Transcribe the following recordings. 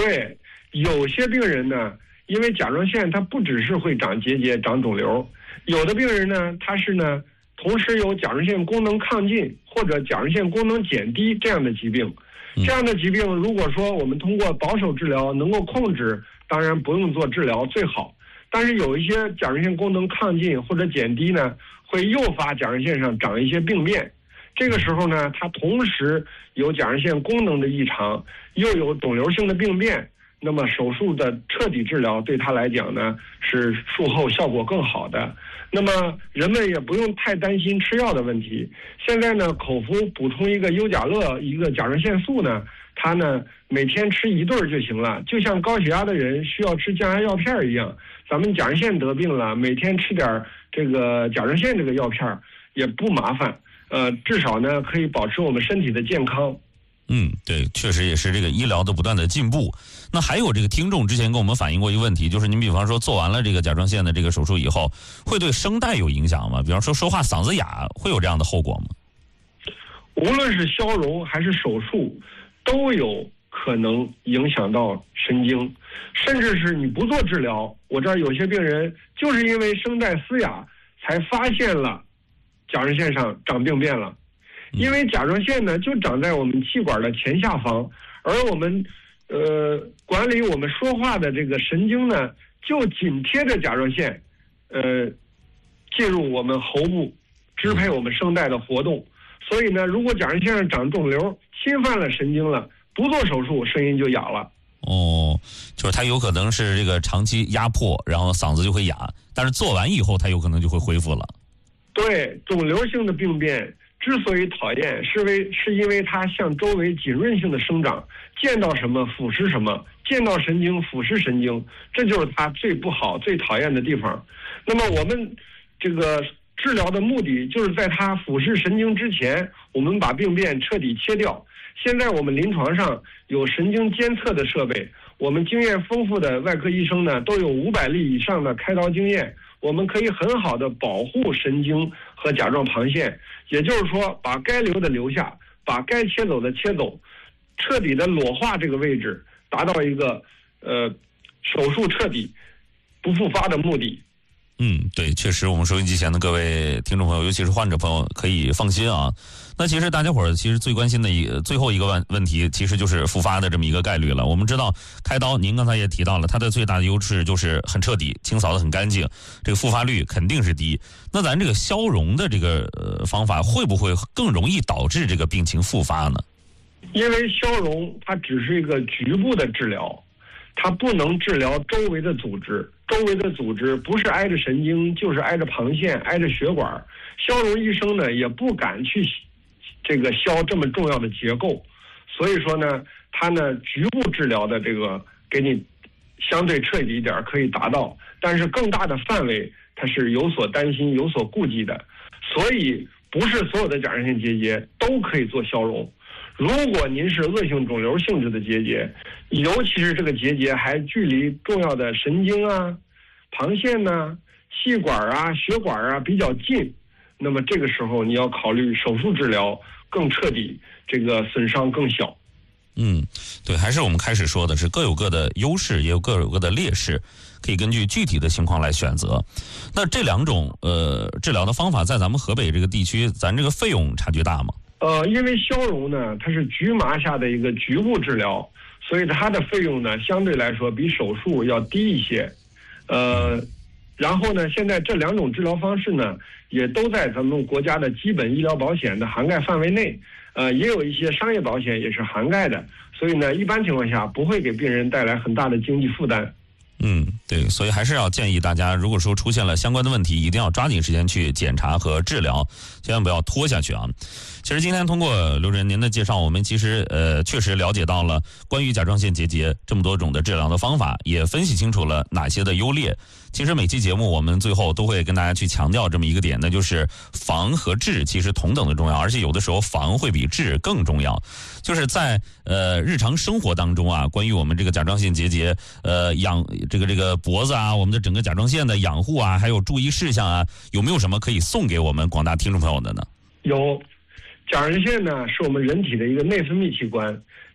对，有些病人呢，因为甲状腺它不只是会长结节、长肿瘤，有的病人呢，他是呢，同时有甲状腺功能亢进或者甲状腺功能减低这样的疾病。这样的疾病，如果说我们通过保守治疗能够控制，当然不用做治疗最好。但是有一些甲状腺功能亢进或者减低呢，会诱发甲状腺上长一些病变。这个时候呢，它同时有甲状腺功能的异常，又有肿瘤性的病变，那么手术的彻底治疗对他来讲呢，是术后效果更好的。那么人们也不用太担心吃药的问题。现在呢，口服补充一个优甲乐，一个甲状腺素呢，它呢每天吃1对就行了，就像高血压的人需要吃降压药片一样。咱们甲状腺得病了，每天吃点这个甲状腺这个药片也不麻烦。至少呢可以保持我们身体的健康。 对，确实也是这个医疗的不断的进步。那还有这个听众之前跟我们反映过一个问题，就是您比方说做完了这个甲状腺的这个手术以后，会对声带有影响吗？比方说说话嗓子哑，会有这样的后果吗？ 无论是消融还是手术，都有可能影响到神经，甚至是你不做治疗，我这儿有些病人就是因为声带嘶哑才发现了甲状腺上长病变了。因为甲状腺呢就长在我们气管的前下方，而我们管理我们说话的这个神经呢就紧贴着甲状腺进入我们喉部，支配我们声带的活动。所以呢，如果甲状腺上长肿瘤侵犯了神经了，不做手术声音就哑了。 就是它有可能是这个长期压迫，然后嗓子就会哑，但是做完以后它有可能就会恢复了。对， 肿瘤性的病变之所以讨厌，是因为它向周围紧润性的生长，见到什么腐蚀什么，见到神经腐蚀神经，这就是它最不好、最讨厌的地方。那么我们这个治疗的目的就是在它腐蚀神经之前，我们把病变彻底切掉。现在我们临床上有神经监测的设备，我们经验丰富的外科医生呢都有500例以上的开刀经验，我们可以很好的保护神经和甲状旁腺，也就是说把该留的留下，把该切走的切走，彻底的裸化这个位置，达到一个手术彻底不复发的目的。 对，确实我们收音机前的各位听众朋友，尤其是患者朋友可以放心啊。那其实大家伙儿其实最关心的最后一个问题，其实就是复发的这么一个概率了。我们知道开刀，您刚才也提到了，它的最大的优势就是很彻底，清扫的很干净，这个复发率肯定是低。那咱这个消融的这个方法会不会更容易导致这个病情复发呢？ 因为消融它只是一个局部的治疗，它不能治疗周围的组织，周围的组织不是挨着神经，就是挨着旁腺，挨着血管。消融医生呢也不敢去这个消这么重要的结构，所以说呢，它呢局部治疗的这个给你相对彻底一点可以达到，但是更大的范围它是有所担心、有所顾忌的，所以不是所有的甲状腺结节都可以做消融。如果您是恶性肿瘤性质的结节，尤其是这个结节还距离重要的神经啊、旁腺啊、气管啊、血管啊比较近，那么这个时候你要考虑手术治疗更彻底，这个损伤更小。 对，还是我们开始说的是各有各的优势，也有各有各的劣势，可以根据具体的情况来选择。那这两种治疗的方法在咱们河北这个地区，咱这个费用差距大吗？ 因为消融呢，它是局麻下的一个局部治疗，所以它的费用呢相对来说比手术要低一些。然后呢，现在这两种治疗方式呢，也都在咱们国家的基本医疗保险的涵盖范围内，也有一些商业保险也是涵盖的，所以呢，一般情况下不会给病人带来很大的经济负担。 对，所以还是要建议大家，如果说出现了相关的问题，一定要抓紧时间去检查和治疗，千万不要拖下去啊。其实今天通过刘主任您的介绍，我们其实确实了解到了关于甲状腺结节这么多种的治疗的方法，也分析清楚了哪些的优劣。其实每期节目我们最后都会跟大家去强调这么一个点，那就是防和治其实同等的重要，而且有的时候防会比治更重要。就是在日常生活当中啊，关于我们这个甲状腺结节养这个脖子啊，我们的整个甲状腺的养护啊，还有注意事项啊，有没有什么可以送给我们广大听众朋友的呢？ 有，甲状腺呢是我们人体的一个内分泌器官，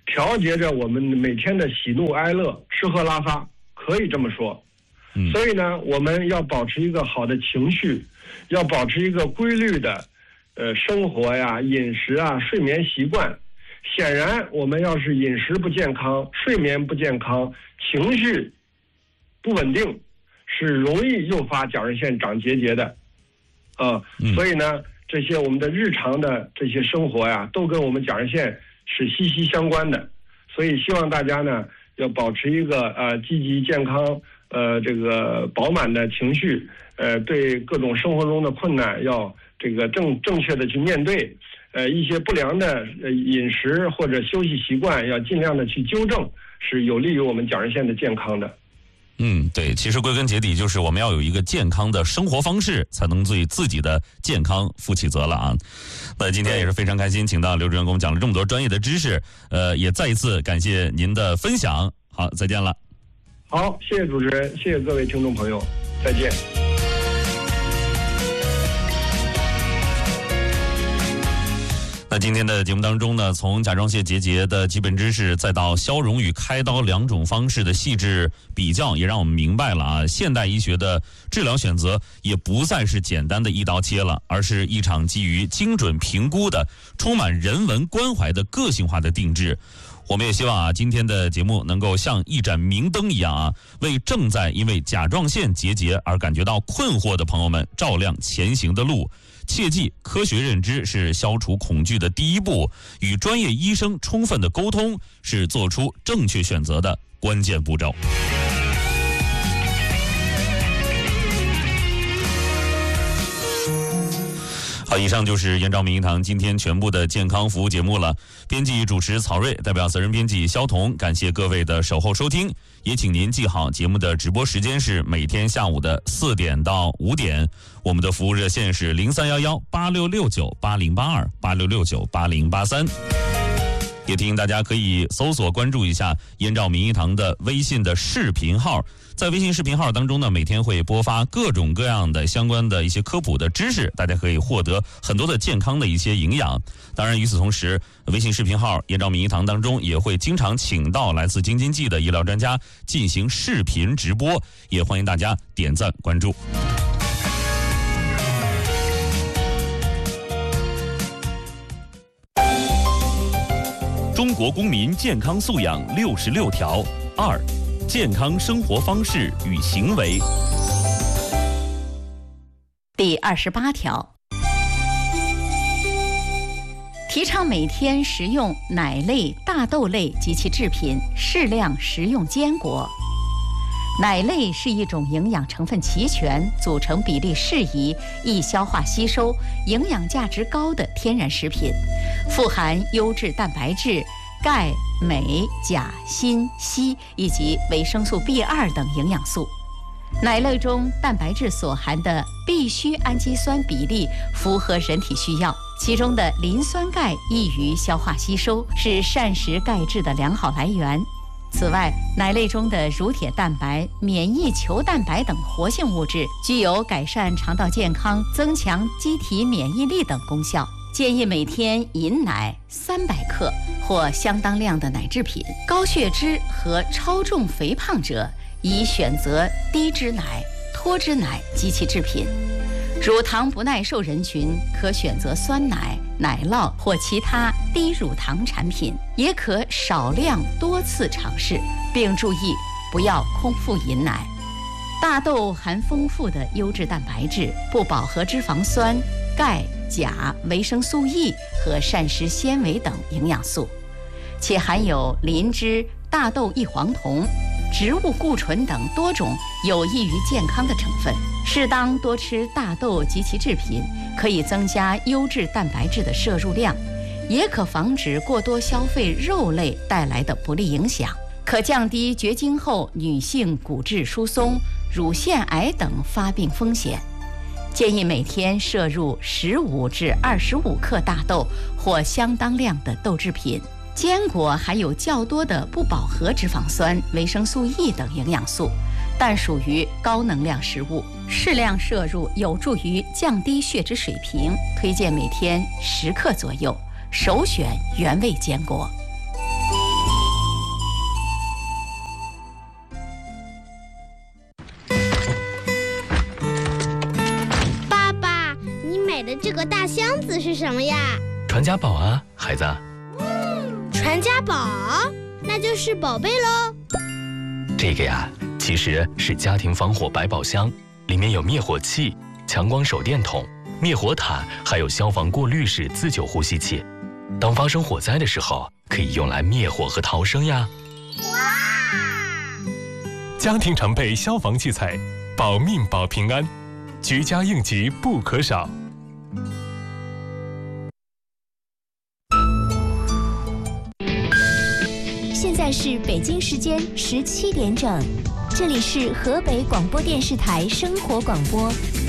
调节着我们每天的喜怒哀乐、吃喝拉撒，可以这么说。所以呢，我们要保持一个好的情绪，要保持一个规律的生活呀、饮食啊、睡眠习惯。显然，我们要是饮食不健康、睡眠不健康、情绪不稳定，是容易诱发甲状腺长结节的。所以呢，这些我们的日常的这些生活呀，都跟我们甲状腺是息息相关的。所以希望大家呢，要保持一个积极健康。这个饱满的情绪，对各种生活中的困难要这个正确的去面对，一些不良的饮食或者休息习惯要尽量的去纠正，是有利于我们甲状腺的健康的。 对，其实归根结底就是我们要有一个健康的生活方式，才能对自己的健康负起责了啊。那今天也是非常开心，请到刘主任给我们讲了这么多专业的知识，也再一次感谢您的分享。好，再见了。 好，谢谢主持人，谢谢各位听众朋友，再见。 那今天的节目当中呢，从甲状腺结节的基本知识，再到消融与开刀两种方式的细致比较，也让我们明白了啊，现代医学的治疗选择也不再是简单的一刀切了，而是一场基于精准评估的、充满人文关怀的个性化的定制。我们也希望啊，今天的节目能够像一盏明灯一样啊，为正在因为甲状腺结节而感觉到困惑的朋友们照亮前行的路。切记，科学认知是消除恐惧的第一步，与专业医生充分的沟通是做出正确选择的关键步骤。好，以上就是燕赵民医堂今天全部的健康服务节目了。编辑主持曹睿，代表责任编辑肖彤，感谢各位的守候收听，也请您记好节目的直播时间是每天下午的4点到5点，我们的服务热线是03118669808286698083。也提醒大家可以搜索关注一下燕赵民医堂的微信的视频号，在微信视频号当中呢，每天会播发各种各样的相关的一些科普的知识，大家可以获得很多的健康的一些营养。当然与此同时，微信视频号燕赵民医堂当中也会经常请到来自京津冀的医疗专家进行视频直播，也欢迎大家点赞关注。中国公民健康素养66条2，健康生活方式与行为。 第28条，提倡每天食用奶类、大豆类及其制品，适量食用坚果。奶类是一种营养成分齐全、组成比例适宜、易消化吸收、营养价值高的天然食品，富含优质蛋白质、钙、镁、钾、锌、硒以及维生素 B2 等营养素。奶类中蛋白质所含的必需氨基酸比例符合人体需要，其中的磷酸钙易于消化吸收，是膳食钙质的良好来源。此外，奶类中的乳铁蛋白、免疫球蛋白等活性物质具有改善肠道健康、增强机体免疫力等功效。建议每天饮奶300克或相当量的奶制品。高血脂和超重肥胖者宜选择低脂奶、脱脂奶及其制品。乳糖不耐受人群可选择酸奶、奶酪或其他低乳糖产品，也可少量多次尝试，并注意不要空腹饮奶。大豆含丰富的优质蛋白质、不饱和脂肪酸、钙、钾、维生素 E 和膳食纤维等营养素，且含有磷脂、大豆异黄酮、植物固醇等多种有益于健康的成分。适当多吃大豆及其制品，可以增加优质蛋白质的摄入量，也可防止过多消费肉类带来的不利影响，可降低绝经后女性骨质疏松、乳腺癌等发病风险。建议每天摄入15至25克大豆或相当量的豆制品。坚果含有较多的不饱和脂肪酸、维生素 E 等营养素，但属于高能量食物，适量摄入有助于降低血脂水平，推荐每天10克左右，首选原味坚果。 的这个大箱子是什么呀？ 传家宝啊，孩子。 传家宝，那就是宝贝喽。 这个呀，其实是家庭防火百宝箱，里面有灭火器、强光手电筒、灭火毯，还有消防过滤式自救呼吸器。当发生火灾的时候，可以用来灭火和逃生呀。 哇！ 家庭常备消防器材，保命保平安，居家应急不可少。 现在是北京时间17点整，这里是河北广播电视台生活广播